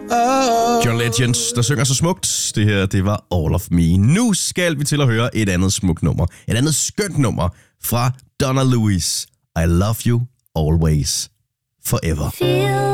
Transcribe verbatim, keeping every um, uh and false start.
Oh. John Legend, der synger så smukt. Det her, det var All of Me. Nu skal vi til at høre et andet smukt nummer. Et andet skønt nummer fra Donna Lewis. I love you always, forever. Feel